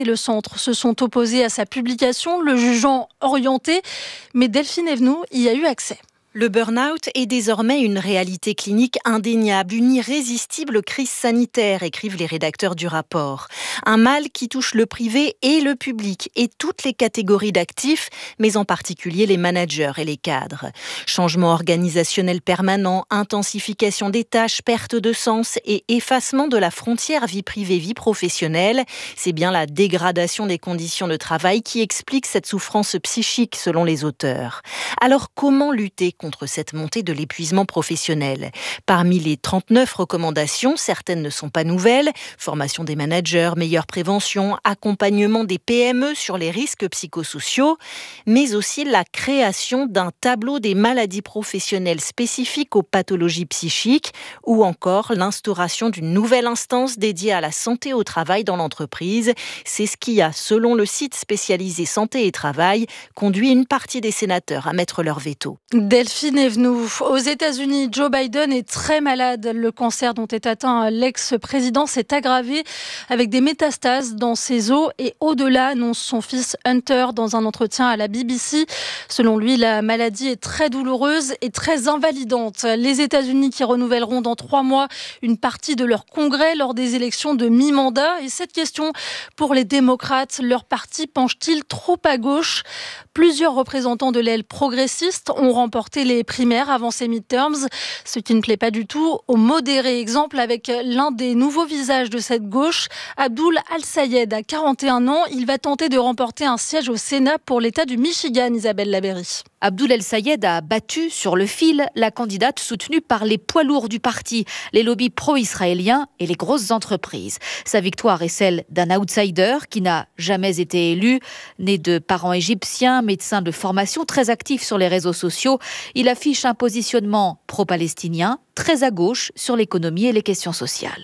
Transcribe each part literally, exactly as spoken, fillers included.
et le centre se sont opposés à sa publication, le jugeant orienté. Mais Delphine Evenou y a eu accès. Le burn-out est désormais une réalité clinique indéniable, une irrésistible crise sanitaire, écrivent les rédacteurs du rapport. Un mal qui touche le privé et le public et toutes les catégories d'actifs, mais en particulier les managers et les cadres. Changement organisationnel permanent, intensification des tâches, perte de sens et effacement de la frontière vie privée-vie professionnelle. C'est bien la dégradation des conditions de travail qui explique cette souffrance psychique selon les auteurs. Alors comment lutter contre cette montée de l'épuisement professionnel? Parmi les trente-neuf recommandations, certaines ne sont pas nouvelles. Formation des managers, meilleure prévention, accompagnement des P M E sur les risques psychosociaux, mais aussi la création d'un tableau des maladies professionnelles spécifiques aux pathologies psychiques ou encore l'instauration d'une nouvelle instance dédiée à la santé au travail dans l'entreprise. C'est ce qui a, selon le site spécialisé Santé et Travail, conduit une partie des sénateurs à mettre leur veto. Delphine Evenou. Aux États-Unis, Joe Biden est très malade. Le cancer dont est atteint l'ex-président s'est aggravé avec des métastases dans ses os et au-delà, annonce son fils Hunter dans un entretien à la B B C. Selon lui, la maladie est très douloureuse et très invalidante. Les États-Unis qui renouvelleront dans trois mois une partie de leur congrès lors des élections de mi-mandat. Et cette question pour les démocrates, leur parti penche-t-il trop à gauche? Plusieurs représentants de l'aile progressiste ont remporté les primaires avant ces midterms, ce qui ne plaît pas du tout aux modérés. Exemple avec l'un des nouveaux visages de cette gauche, Abdul Al-Sayed. À quarante et un ans, il va tenter de remporter un siège au Sénat pour l'État du Michigan, Isabelle Labéry. Abdul El-Sayed a battu sur le fil la candidate soutenue par les poids lourds du parti, les lobbies pro-israéliens et les grosses entreprises. Sa victoire est celle d'un outsider qui n'a jamais été élu. Né de parents égyptiens, médecin de formation, très actif sur les réseaux sociaux, il affiche un positionnement pro-palestinien, très à gauche sur l'économie et les questions sociales.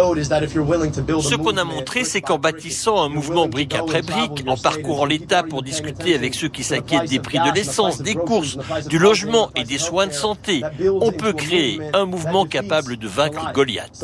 Ce qu'on a montré, c'est qu'en bâtissant un mouvement brique après brique, en parcourant l'État pour discuter avec ceux qui s'inquiètent des prix de l'essence, des courses, du logement et des soins de santé, on peut créer un mouvement capable de vaincre Goliath.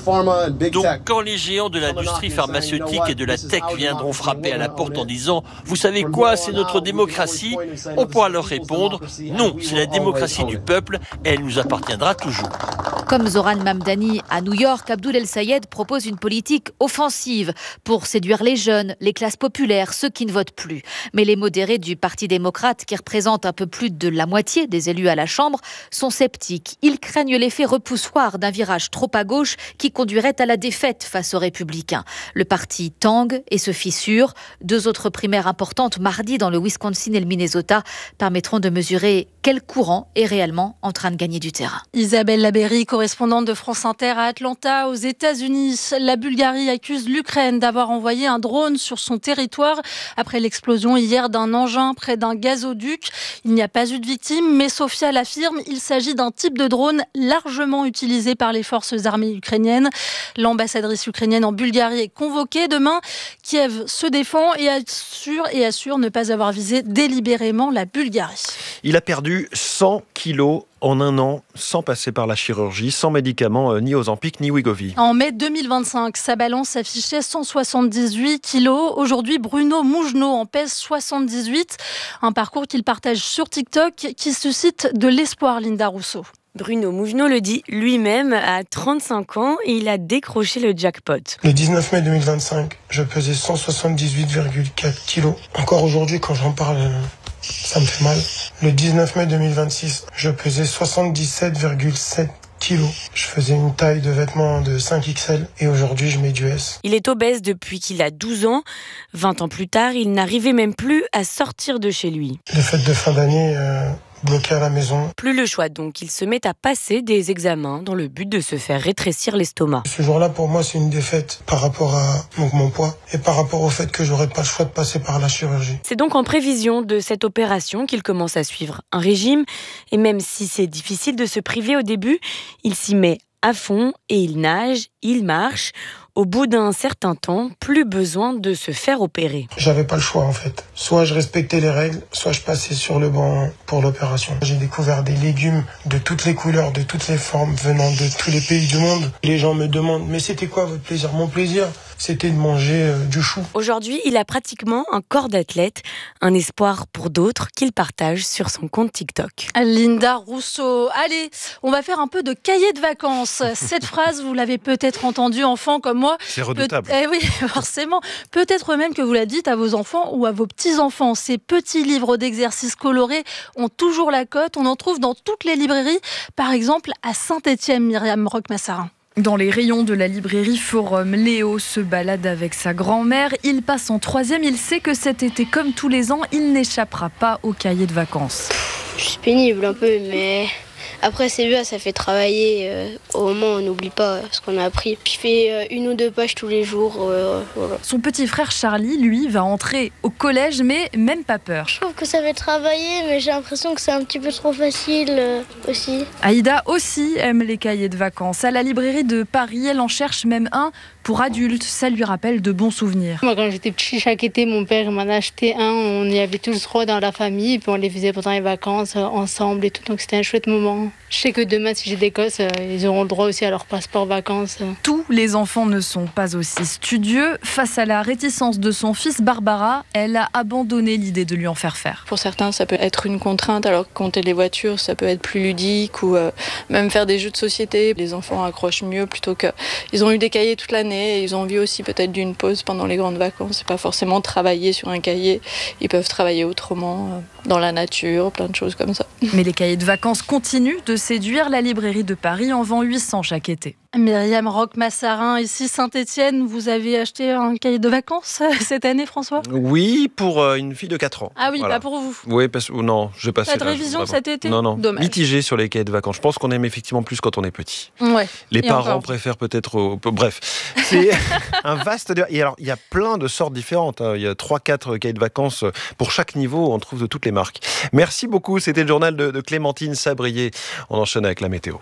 Donc quand les géants de l'industrie pharmaceutique et de la tech viendront frapper à la porte en disant « Vous savez quoi, c'est notre démocratie », on pourra leur répondre « Non, c'est la démocratie du peuple et elle nous appartiendra toujours ». Comme Zoran Mamdani à New York, Abdul El-Sayed propose une politique offensive pour séduire les jeunes, les classes populaires, ceux qui ne votent plus. Mais les modérés du Parti démocrate, qui représentent un peu plus de la moitié des élus à la Chambre, sont sceptiques. Ils craignent l'effet repoussoir d'un virage trop à gauche qui conduirait à la défaite face aux Républicains. Le parti tangue et se fissure. Deux autres primaires importantes mardi dans le Wisconsin et le Minnesota permettront de mesurer quel courant est réellement en train de gagner du terrain. Isabelle Labéry, correspondante de France Inter à Atlanta, aux États-Unis. La Bulgarie accuse l'Ukraine d'avoir envoyé un drone sur son territoire après l'explosion hier d'un engin près d'un gazoduc. Il n'y a pas eu de victimes, mais Sofia l'affirme, il s'agit d'un type de drone largement utilisé par les forces armées ukrainiennes. L'ambassadrice ukrainienne en Bulgarie est convoquée demain. Kiev se défend et assure, et assure ne pas avoir visé délibérément la Bulgarie. Il a perdu cent kilos en un an, sans passer par la chirurgie, sans médicaments, euh, ni Ozempic, ni Wegovy. En mai deux mille vingt-cinq, sa balance affichait cent soixante-dix-huit kilos. Aujourd'hui, Bruno Mougenot en pèse soixante-dix-huit. Un parcours qu'il partage sur TikTok qui suscite de l'espoir, Linda Rousseau. Bruno Mougenot le dit lui-même, à trente-cinq ans, et il a décroché le jackpot. Le dix-neuf mai deux mille vingt-cinq, je pesais cent soixante-dix-huit virgule quatre kilos. Encore aujourd'hui, quand j'en parle, ça me fait mal. Le dix-neuf mai deux mille vingt-six, je pesais soixante-dix-sept virgule sept kilos. Je faisais une taille de vêtements de cinq X L et aujourd'hui je mets du S. Il est obèse depuis qu'il a douze ans. vingt ans plus tard, il n'arrivait même plus à sortir de chez lui. Les fêtes de fin d'année, euh, bloqué à la maison. Plus le choix donc, il se met à passer des examens dans le but de se faire rétrécir l'estomac. Ce jour-là pour moi c'est une défaite par rapport à donc, mon poids et par rapport au fait que j'aurais pas le choix de passer par la chirurgie. C'est donc en prévision de cette opération qu'il commence à suivre un régime et même si c'est difficile de se priver au début, il s'y met à fond et il nage, il marche. Au bout d'un certain temps, plus besoin de se faire opérer. J'avais pas le choix en fait. Soit je respectais les règles, soit je passais sur le banc pour l'opération. J'ai découvert des légumes de toutes les couleurs, de toutes les formes, venant de tous les pays du monde. Les gens me demandent, mais c'était quoi votre plaisir ? Mon plaisir, c'était de manger euh, du chou. Aujourd'hui, il a pratiquement un corps d'athlète, un espoir pour d'autres qu'il partage sur son compte TikTok. Linda Rousseau. Allez, on va faire un peu de cahier de vacances. Cette phrase, vous l'avez peut-être entendue enfant comme moi. C'est redoutable. Peut- eh oui, forcément. Peut-être même que vous la dites à vos enfants ou à vos petits-enfants. Ces petits livres d'exercices colorés ont toujours la cote. On en trouve dans toutes les librairies. Par exemple, à Saint-Étienne, Myriam Roquemassara. Dans les rayons de la librairie Forum, Léo se balade avec sa grand-mère. Il passe en troisième. Il sait que cet été, comme tous les ans, il n'échappera pas au cahier de vacances. C'est pénible un peu, mais après c'est bien, ça fait travailler. Euh, au moment on n'oublie pas ce qu'on a appris. Je fais euh, une ou deux pages tous les jours. Euh, voilà. Son petit frère Charlie, lui, va entrer au collège, mais même pas peur. Je trouve que ça fait travailler, mais j'ai l'impression que c'est un petit peu trop facile euh, aussi. Aïda aussi aime les cahiers de vacances. À la librairie de Paris, elle en cherche même un pour adultes. Ça lui rappelle de bons souvenirs. Moi, quand j'étais petit, chaque été, mon père m'en achetait un. On y avait tous trois dans la famille, puis on les faisait pendant les vacances euh, ensemble et tout. Donc c'était un chouette moment. Je sais que demain, si j'ai des gosses, euh, ils auront le droit aussi à leur passeport vacances. Tous les enfants ne sont pas aussi studieux. Face à la réticence de son fils Barbara, elle a abandonné l'idée de lui en faire faire. Pour certains, ça peut être une contrainte, alors que compter les voitures, ça peut être plus ludique, ou euh, même faire des jeux de société. Les enfants accrochent mieux plutôt que... Ils ont eu des cahiers toute l'année, et ils ont envie aussi peut-être d'une pause pendant les grandes vacances. C'est pas forcément travailler sur un cahier, ils peuvent travailler autrement, euh, dans la nature, plein de choses comme ça. Mais les cahiers de vacances continuent de séduire. La librairie de Paris en vend huit cents chaque été. Myriam Roquemassara, ici Saint-Étienne, vous avez acheté un cahier de vacances cette année, François ? Oui, pour euh, une fille de quatre ans. Ah oui, Voilà. pas pour vous. Oui, parce que non, je passe. Pas de révision cet été ? Non, non. Dommage. Mitigé sur les cahiers de vacances. Je pense qu'on aime effectivement plus quand on est petit. Ouais. Les Et parents encore. préfèrent peut-être. Au... Bref, c'est un vaste. Et alors, il y a plein de sortes différentes. Il y a trois, quatre cahiers de vacances pour chaque niveau. On trouve de toutes les marques. Merci beaucoup. C'était le journal de, de Clémentine Sabrier. On enchaîne avec la météo.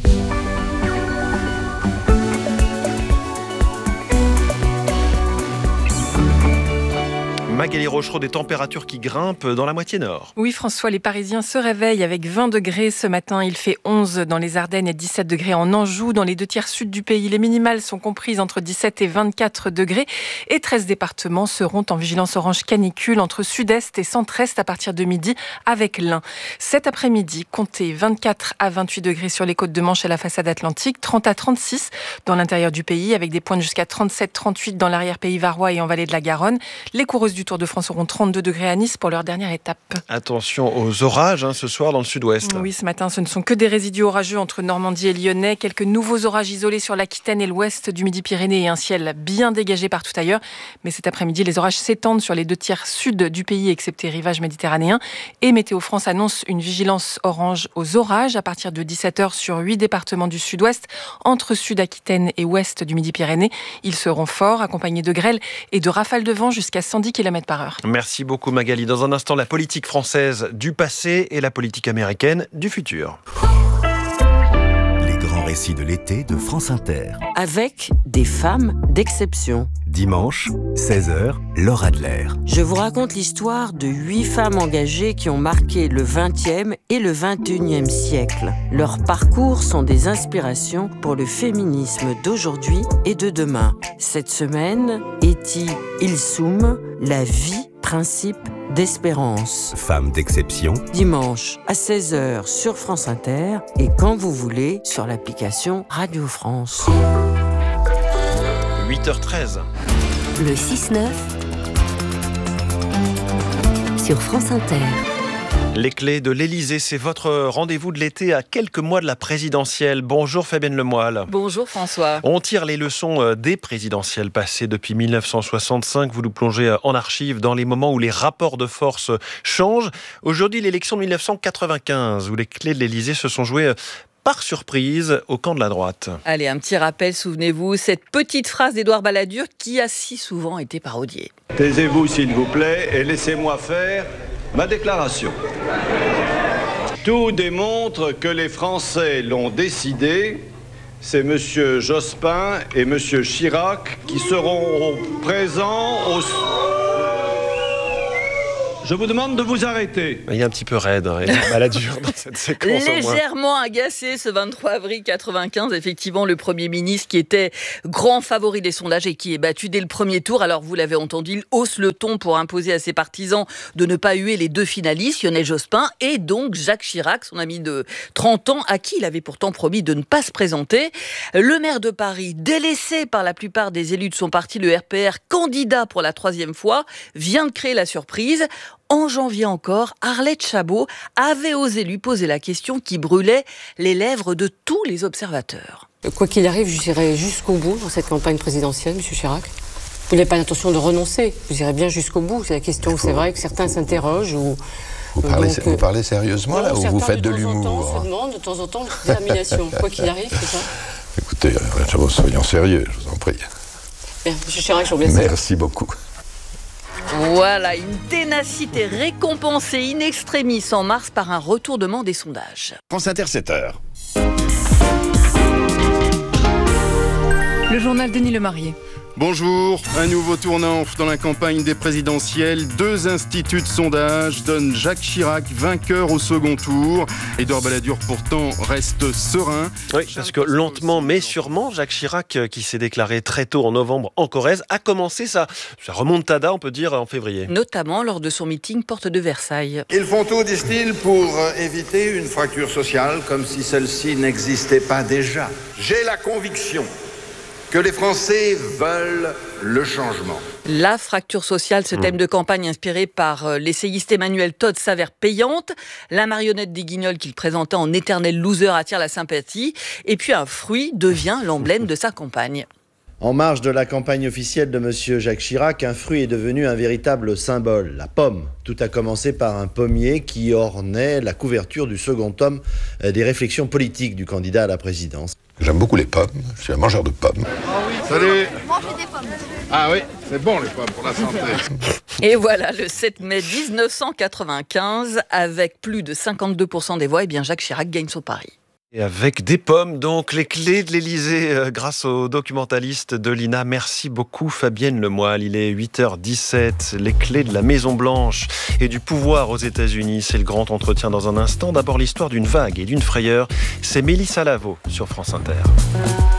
Magali Rochereau, des températures qui grimpent dans la moitié nord. Oui, François, les Parisiens se réveillent avec vingt degrés ce matin. Il fait onze dans les Ardennes et dix-sept degrés en Anjou. Dans les deux tiers sud du pays, les minimales sont comprises entre dix-sept et vingt-quatre degrés. Et treize départements seront en vigilance orange canicule entre sud-est et centre-est à partir de midi avec l'Ain. Cet après-midi, comptez vingt-quatre à vingt-huit degrés sur les côtes de Manche et la façade atlantique, trente à trente-six dans l'intérieur du pays, avec des pointes jusqu'à trente-sept à trente-huit dans l'arrière-pays varois et en vallée de la Garonne. Les coureuses du Tour de France auront trente-deux degrés à Nice pour leur dernière étape. Attention aux orages hein, ce soir dans le sud-ouest. Oui, ce matin, ce ne sont que des résidus orageux entre Normandie et Lyonnais. Quelques nouveaux orages isolés sur l'Aquitaine et l'ouest du Midi-Pyrénées et un ciel bien dégagé partout ailleurs. Mais cet après-midi, les orages s'étendent sur les deux tiers sud du pays, excepté rivage méditerranéen. Et Météo France annonce une vigilance orange aux orages à partir de dix-sept heures sur huit départements du sud-ouest, entre sud-Aquitaine et ouest du Midi-Pyrénées. Ils seront forts, accompagnés de grêles et de rafales de vent jusqu'à cent dix kilomètres par heure. Merci beaucoup Magali. Dans un instant, la politique française du passé et la politique américaine du futur. Les grands récits de l'été de France Inter. Avec des femmes d'exception. Dimanche, seize heures, Laura Adler. Je vous raconte l'histoire de huit femmes engagées qui ont marqué le vingtième et le vingt et unième siècle. Leurs parcours sont des inspirations pour le féminisme d'aujourd'hui et de demain. Cette semaine, Eti Ilsoum, la vie, principe d'espérance. Femme d'exception. Dimanche à seize heures sur France Inter et quand vous voulez sur l'application Radio France. huit heures treize. Le six neuf sur France Inter. Les clés de l'Élysée, c'est votre rendez-vous de l'été à quelques mois de la présidentielle. Bonjour Fabienne Lemoyle. Bonjour François. On tire les leçons des présidentielles passées depuis mille neuf cent soixante-cinq. Vous nous plongez en archives dans les moments où les rapports de force changent. Aujourd'hui, l'élection de mille neuf cent quatre-vingt-quinze, où les clés de l'Élysée se sont jouées par surprise au camp de la droite. Allez, un petit rappel, souvenez-vous, cette petite phrase d'Édouard Balladur qui a si souvent été parodiée. Taisez-vous s'il vous plaît et laissez-moi faire ma déclaration. Tout démontre que les Français l'ont décidé. C'est M. Jospin et M. Chirac qui seront présents au... je vous demande de vous arrêter. Il est un petit peu raide, hein, Balladur dans cette séquence. Légèrement agacé ce vingt-trois avril quatre-vingt-quinze, effectivement, le Premier ministre qui était grand favori des sondages et qui est battu dès le premier tour. Alors, vous l'avez entendu, il hausse le ton pour imposer à ses partisans de ne pas huer les deux finalistes, Lionel Jospin et donc Jacques Chirac, son ami de trente ans, à qui il avait pourtant promis de ne pas se présenter. Le maire de Paris, délaissé par la plupart des élus de son parti, le R P R, candidat pour la troisième fois, vient de créer la surprise. En janvier encore, Arlette Chabot avait osé lui poser la question qui brûlait les lèvres de tous les observateurs. Quoi qu'il arrive, j'irai jusqu'au bout dans cette campagne présidentielle, M. Chirac. Vous n'avez pas l'intention de renoncer, vous irez bien jusqu'au bout. C'est la question, c'est vrai que certains s'interrogent ou... Vous parlez, donc, vous parlez sérieusement là ou vous faites de, de l'humour? On se demande de temps en temps de détermination. Quoi qu'il arrive, c'est ça. Écoutez, soyons sérieux, je vous en prie. Bien, M. Chirac, je vous remercie. Merci beaucoup. Voilà, une ténacité récompensée in extremis en mars par un retournement des sondages. France Inter, sept heures. Le journal Denis Lemarié. Bonjour, un nouveau tournant dans la campagne des présidentielles. Deux instituts de sondage donnent Jacques Chirac vainqueur au second tour. Édouard Balladur pourtant reste serein. Oui, parce que lentement mais sûrement, Jacques Chirac, qui s'est déclaré très tôt en novembre en Corrèze, a commencé sa, sa remontada, on peut dire, en février. Notamment lors de son meeting porte de Versailles. Ils font tout, disent-ils, pour éviter une fracture sociale, comme si celle-ci n'existait pas déjà. J'ai la conviction que les Français veulent le changement. La fracture sociale, ce thème de campagne inspiré par l'essayiste Emmanuel Todd s'avère payante. La marionnette des Guignols qu'il présentait en éternel loser attire la sympathie. Et puis un fruit devient l'emblème de sa campagne. En marge de la campagne officielle de M. Jacques Chirac, un fruit est devenu un véritable symbole, la pomme. Tout a commencé par un pommier qui ornait la couverture du second tome des réflexions politiques du candidat à la présidence. J'aime beaucoup les pommes, je suis un mangeur de pommes. Ah oui, salut. Mangez des pommes. Ah oui, c'est bon les pommes pour la santé. Et voilà, le sept mai dix-neuf cent quatre-vingt-quinze, avec plus de cinquante-deux pour cent des voix, eh bien Jacques Chirac gagne son pari. Et avec des pommes, donc, les clés de l'Élysée, euh, grâce au documentaliste de l'I N A. Merci beaucoup, Fabienne Lemoyle. Il est huit heures dix-sept. Les clés de la Maison-Blanche et du pouvoir aux États-Unis. C'est le grand entretien dans un instant. D'abord, l'histoire d'une vague et d'une frayeur. C'est Mélissa Lavo sur France Inter.